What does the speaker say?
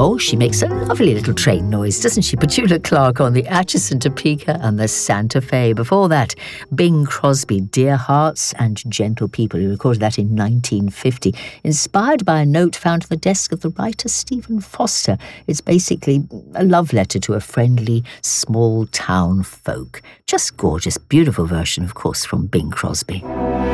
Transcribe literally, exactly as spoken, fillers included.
Oh, she makes a lovely little train noise, doesn't she? Petula Clark on the Atchison, Topeka and the Santa Fe. Before that, Bing Crosby, Dear Hearts and Gentle People. He recorded that in nineteen fifty, inspired by a note found on the desk of the writer Stephen Foster. It's basically a love letter to a friendly, small-town folk. Just gorgeous, beautiful version, of course, from Bing Crosby.